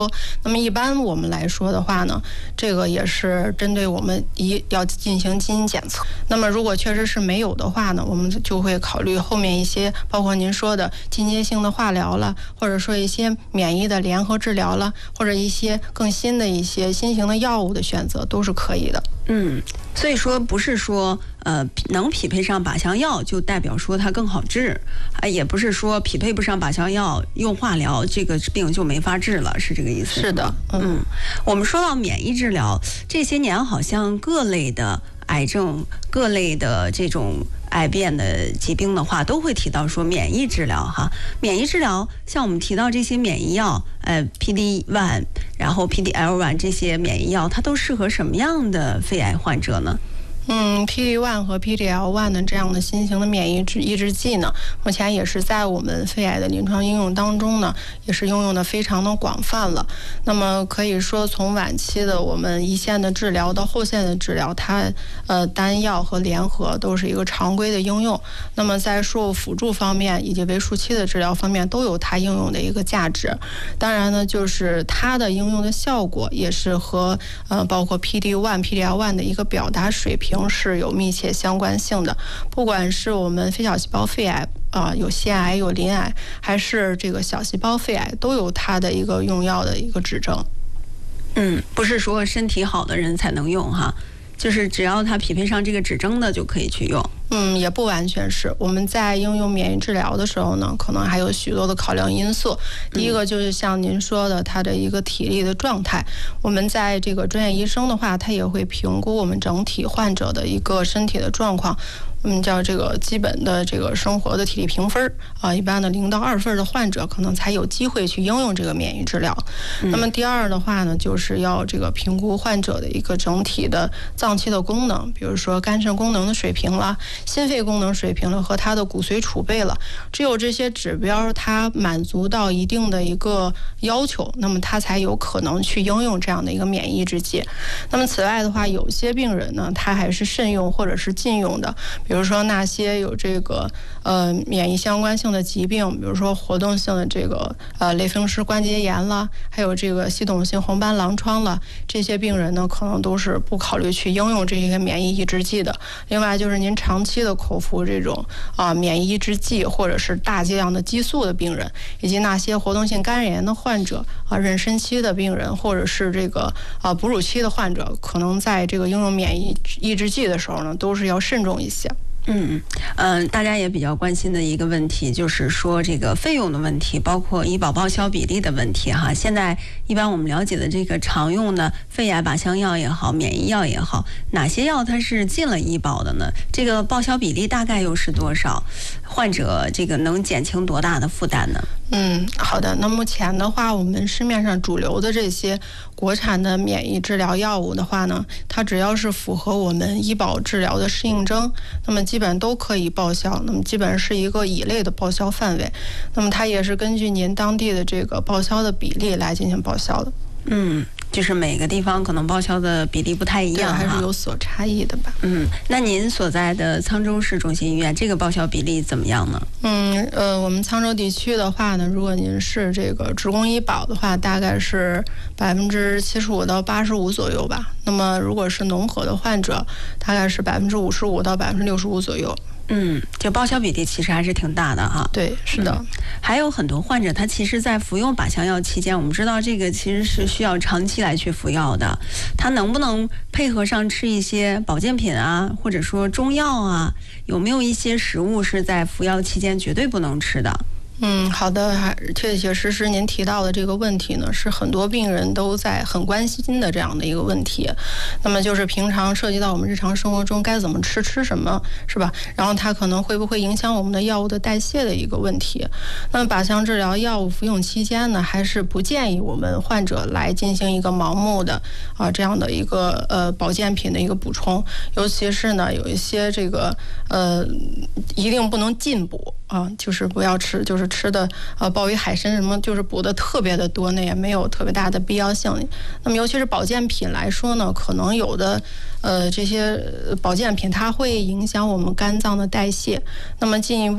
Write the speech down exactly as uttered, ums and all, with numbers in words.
那么一般我们来说的话呢，这个也是针对我们一要进行基因检测。那么如果确实是没有的话呢，我们就会考虑后面一些，包括您说的间接性的化疗了，或者说一些免疫的联合治疗了，或者一些更新的一些新型的药物的选择都是可以的。 嗯，所以说不是说呃能匹配上靶向药就代表说它更好治，啊，也不是说匹配不上靶向药用化疗这个病就没法治了，是这个意思？ 是的，嗯， 嗯，我们说到免疫治疗，这些年好像各类的癌症、各类的这种癌变的疾病的话，都会提到说免疫治疗哈。免疫治疗，像我们提到这些免疫药，呃 P D 一，然后 P D L 一这些免疫药，它都适合什么样的肺癌患者呢？ 嗯 ，P D 一 和 P D L 一 的这样的新型的免疫抑制剂呢，目前也是在我们肺癌的临床应用当中呢，也是应用的非常的广泛了。那么可以说，从晚期的我们一线的治疗到后线的治疗，它呃单药和联合都是一个常规的应用。那么在术后辅助方面以及为术期的治疗方面，都有它应用的一个价值。当然呢，就是它的应用的效果也是和呃包括 P D 一、P D L 一 的一个表达水平是有密切相关性的。不管是我们非小细胞肺癌啊、呃，有腺癌有鳞癌，还是这个小细胞肺癌，都有它的一个用药的一个指征。 嗯，不是说身体好的人才能用哈，就是只要它匹配上这个指征的就可以去用。 嗯，也不完全是。我们在应用免疫治疗的时候呢，可能还有许多的考量因素。第一个就是像您说的，他的一个体力的状态。我们在这个专业医生的话，他也会评估我们整体患者的一个身体的状况。我们叫这个基本的这个生活的体力评分啊，一般的零到二分的患者可能才有机会去应用这个免疫治疗。嗯、那么第二的话呢，就是要这个评估患者的一个整体的脏器的功能，比如说肝肾功能的水平啦、心肺功能水平了和他的骨髓储备了。只有这些指标它满足到一定的一个要求，那么他才有可能去应用这样的一个免疫抑制剂。那么此外的话，有些病人呢，他还是慎用或者是禁用的。比如说那些有这个呃免疫相关性的疾病，比如说活动性的这个呃类风湿关节炎啦，还有这个系统性红斑狼疮了，这些病人呢可能都是不考虑去应用这些免疫抑制剂的。另外就是您长期的口服这种啊、呃、免疫抑制剂或者是大剂量的激素的病人，以及那些活动性肝炎的患者啊、妊娠期的病人，或者是这个啊哺乳期的患者，可能在这个应用免疫抑制剂的时候呢，都是要慎重一些。 嗯嗯、呃，大家也比较关心的一个问题就是说这个费用的问题，包括医保报销比例的问题哈。现在一般我们了解的这个常用的肺癌靶向药也好，免疫药也好，哪些药它是进了医保的呢？这个报销比例大概又是多少？患者这个能减轻多大的负担呢？ 嗯，好的。那目前的话，我们市面上主流的这些国产的免疫治疗药物的话呢，它只要是符合我们医保治疗的适应症，那么基本都可以报销。那么基本是一个乙类的报销范围。那么它也是根据您当地的这个报销的比例来进行报销的。 嗯，就是每个地方可能报销的比例不太一样， 还是有所差异的吧。 嗯，那您所在的沧州市中心医院这个报销比例怎么样呢？ 嗯，呃，我们沧州地区的话呢，如果您是这个职工医保的话，大概是百分之七十五到八十五左右吧。那么如果是农合的患者，大概是百分之五十五到百分之六十五左右。 嗯，这报销比例其实还是挺大的哈。 对，是的、嗯。 还有很多患者，他其实在服用靶向药期间，我们知道这个其实是需要长期来去服药的。他能不能配合上吃一些保健品啊，或者说中药啊？有没有一些食物是在服药期间绝对不能吃的？ 嗯，好的，还确确实实您提到的这个问题呢，是很多病人都在很关心的这样的一个问题。那么就是平常涉及到我们日常生活中该怎么吃，吃什么，是吧？然后它可能会不会影响我们的药物的代谢的一个问题。那么靶向治疗药物服用期间呢，还是不建议我们患者来进行一个盲目的啊这样的一个呃保健品的一个补充，尤其是呢有一些这个呃一定不能进补啊，就是不要吃，就是吃的呃鲍鱼海参什么，就是补的特别的多，那也没有特别大的必要性。那么尤其是保健品来说呢，可能有的呃这些保健品它会影响我们肝脏的代谢，那么进一步